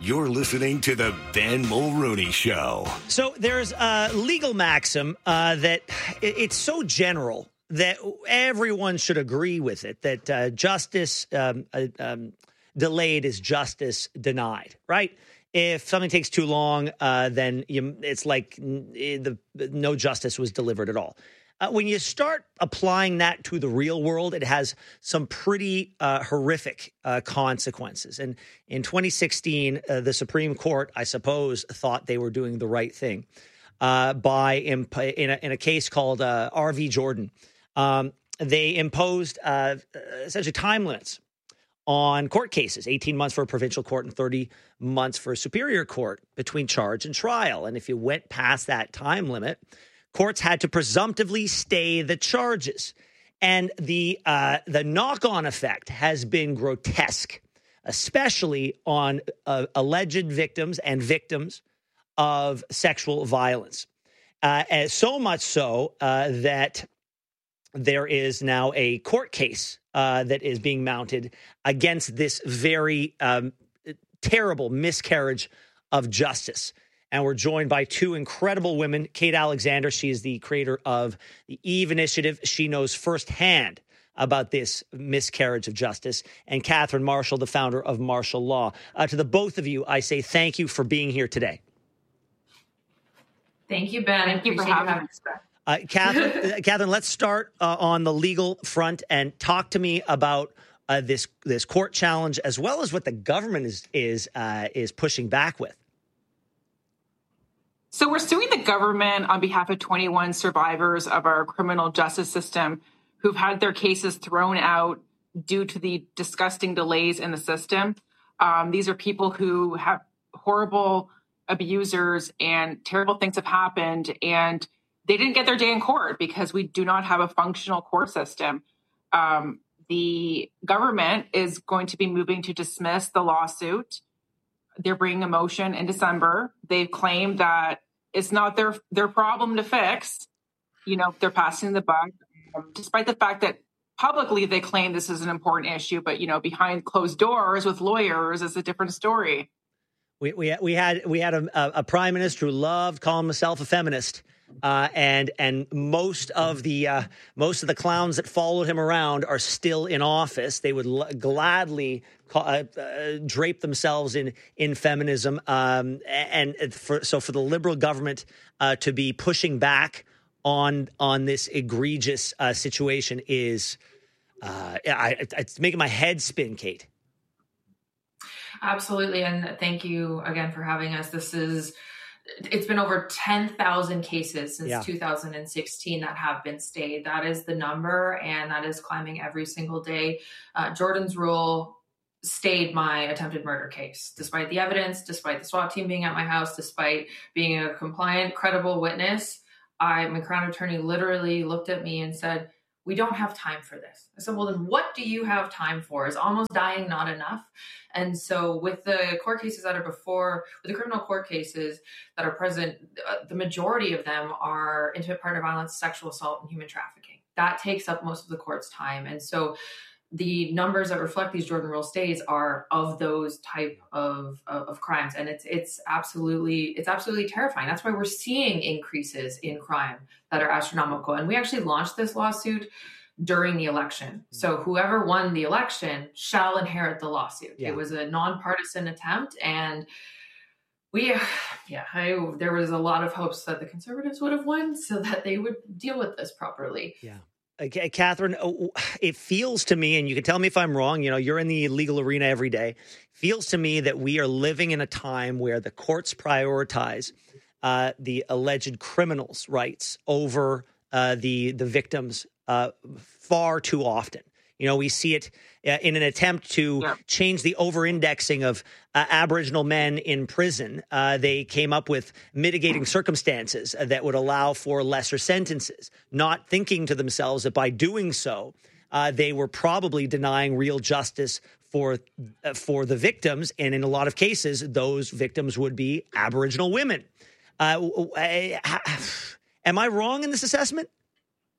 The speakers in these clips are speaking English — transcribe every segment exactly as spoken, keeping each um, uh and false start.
You're listening to the Ben Mulrooney Show. So there's a legal maxim uh, that it, it's so general that everyone should agree with it, that uh, justice um, uh, um, delayed is justice denied, right? If something takes too long, uh, then you, it's like the, no justice was delivered at all. Uh, when you start applying that to the real world, it has some pretty uh, horrific uh, consequences. And in twenty sixteen, uh, the Supreme Court, I suppose, thought they were doing the right thing uh, by imp- in, a, in a case called uh, R V Jordan. Um, they imposed uh, essentially time limits on court cases, eighteen months for a provincial court and thirty months for a superior court between charge and trial. And if you went past that time limit, courts had to presumptively stay the charges. And the uh, the knock-on effect has been grotesque, especially on uh, alleged victims and victims of sexual violence. Uh, and so much so uh, that there is now a court case uh, that is being mounted against this very um, terrible miscarriage of justice. And we're joined by two incredible women. Kate Alexander, she is the creator of the Eve Initiative. She knows firsthand about this miscarriage of justice. And Catherine Marshall, the founder of Marshall Law. Uh, to the both of you, I say thank you for being here today. Thank you, Ben. Thank you for having us. Uh, Catherine, uh, Catherine, let's start uh, on the legal front and talk to me about uh, this this court challenge, as well as what the government is is uh, is pushing back with. So we're suing the government on behalf of twenty-one survivors of our criminal justice system who've had their cases thrown out due to the disgusting delays in the system. Um, these are people who have horrible abusers and terrible things have happened, and they didn't get their day in court because we do not have a functional court system. Um, the government is going to be moving to dismiss the lawsuit. They're bringing a motion in December. They've claimed that it's not their their problem to fix. You know, they're passing the buck, um, despite the fact that publicly they claim this is an important issue. But, you know, behind closed doors with lawyers is a different story. We we we had we had a, a prime minister who loved calling himself a feminist. Uh, and and most of the uh, most of the clowns that followed him around are still in office. They would l- gladly call, uh, uh, drape themselves in in feminism. Um, and for, so for the Liberal government uh, to be pushing back on on this egregious uh, situation is uh, I, it's making my head spin, Kate. Absolutely, and thank you again for having us. This is. It's been over ten thousand cases since yeah. two thousand sixteen that have been stayed. That is the number, and that is climbing every single day. Uh, Jordan's Rule stayed my attempted murder case, despite the evidence, despite the SWAT team being at my house, despite being a compliant, credible witness. I, my Crown attorney literally looked at me and said, "We don't have time for this." I said, "Well, then what do you have time for? Is almost dying not enough?" And so with the court cases that are before, with the criminal court cases that are present, uh, the majority of them are intimate partner violence, sexual assault, and human trafficking. That takes up most of the court's time. And so the numbers that reflect these Jordan Rule stays are of those type of, of, of crimes. And it's it's absolutely it's absolutely terrifying. That's why we're seeing increases in crime that are astronomical. And we actually launched this lawsuit during the election. So whoever won the election shall inherit the lawsuit. Yeah. It was a nonpartisan attempt. And we, yeah, I, there was a lot of hopes that the Conservatives would have won so that they would deal with this properly. Yeah. Okay, Catherine, it feels to me, and you can tell me if I'm wrong, you know, you're in the legal arena every day, feels to me that we are living in a time where the courts prioritize uh, the alleged criminals' rights over uh, the the victims uh, far too often. You know, we see it uh, in an attempt to yeah. change the over-indexing of uh, Aboriginal men in prison. Uh, they came up with mitigating circumstances that would allow for lesser sentences, not thinking to themselves that by doing so, uh, they were probably denying real justice for uh, for the victims. And in a lot of cases, those victims would be Aboriginal women. Uh, I, I, am I wrong in this assessment?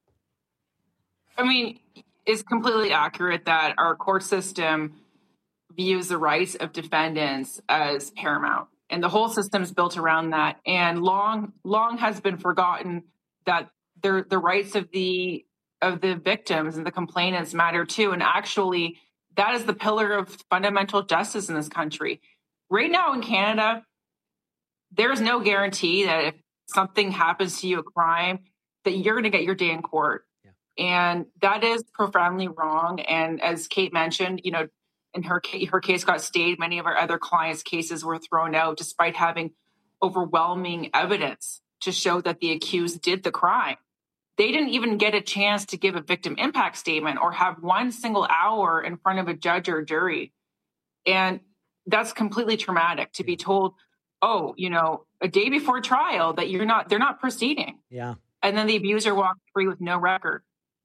I mean, it's completely accurate that our court system views the rights of defendants as paramount. And the whole system is built around that. And long, long has been forgotten that the the rights of the of the victims and the complainants matter too. And actually, that is the pillar of fundamental justice in this country. Right now in Canada, there's no guarantee that if something happens to you, a crime, that you're going to get your day in court. Yeah. And that is profoundly wrong. And as Kate mentioned, you know, in her case, her case got stayed. Many of our other clients' cases were thrown out despite having overwhelming evidence to show that the accused did the crime. They didn't even get a chance to give a victim impact statement or have one single hour in front of a judge or jury. And that's completely traumatic to be told, oh, you know, a day before trial that you're not, they're not proceeding. Yeah. And then the abuser walked free with no record.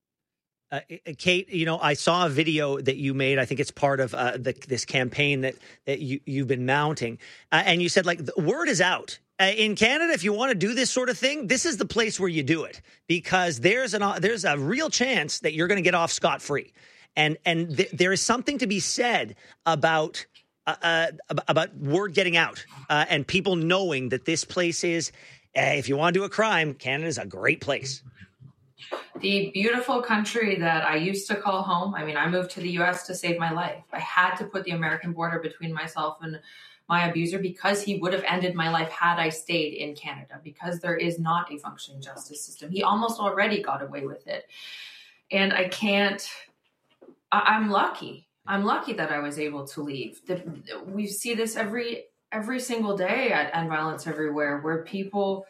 Uh, Kate, you know, I saw a video that you made. I think it's part of uh, the, this campaign that, that you, you've been mounting. Uh, and you said, like, the word is out. Uh, in Canada, if you want to do this sort of thing, this is the place where you do it, because there's an uh, there's a real chance that you're going to get off scot-free. And and th- there is something to be said about uh, uh, about word getting out uh, and people knowing that this place is, uh, if you want to do a crime, Canada is a great place. The beautiful country that I used to call home. I mean, I moved to the U S to save my life. I had to put the American border between myself and my abuser because he would have ended my life had I stayed in Canada, because there is not a functioning justice system. He almost already got away with it. And I can't, I, I'm lucky. I'm lucky that I was able to leave. The, we see this every every single day at End Violence Everywhere, where people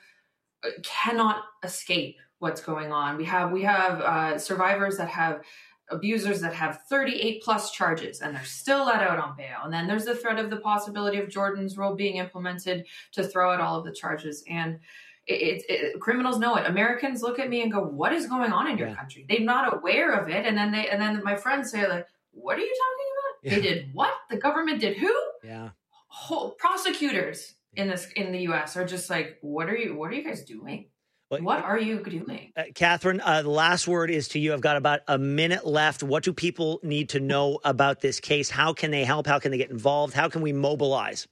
cannot escape what's going on. We have we have uh, survivors that have abusers that have thirty-eight plus charges and they're still let out on bail. And then there's the threat of the possibility of Jordan's rule being implemented to throw out all of the charges. And it, it, it, criminals know it. Americans look at me and go, what is going on in your yeah. country? They're not aware of it. And then they and then my friends say, like, what are you talking about? Yeah. They did what? The government did who? Yeah. Whole, prosecutors in this in the U S are just like, what are you what are you guys doing? Well, what are you doing? Uh, Catherine, uh, the last word is to you. I've got about a minute left. What do people need to know about this case? How can they help? How can they get involved? How can we mobilize?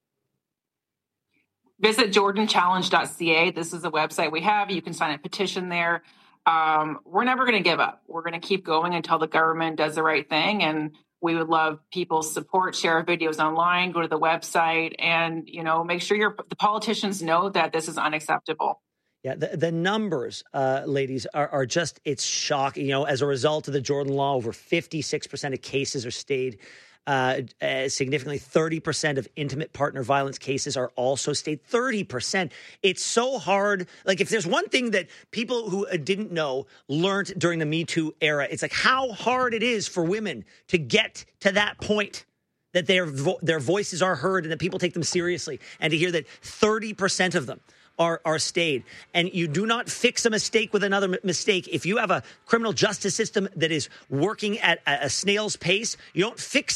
Visit jordan challenge dot c a. This is a website we have. You can sign a petition there. Um, we're never going to give up. We're going to keep going until the government does the right thing. And we would love people's support. Share our videos online, go to the website, and, you know, make sure your the politicians know that this is unacceptable. Yeah, the, the numbers, uh, ladies, are, are just, it's shocking. You know, as a result of the Jordan law, over fifty-six percent of cases are stayed. Uh, uh, significantly, thirty percent of intimate partner violence cases are also stayed. thirty percent. It's so hard. Like, if there's one thing that people who didn't know learned during the Me Too era, it's like how hard it is for women to get to that point, that their vo- their voices are heard and that people take them seriously. And to hear that thirty percent of them are are stayed. And you do not fix a mistake with another m- mistake. If you have a criminal justice system that is working at a, a snail's pace, you don't fix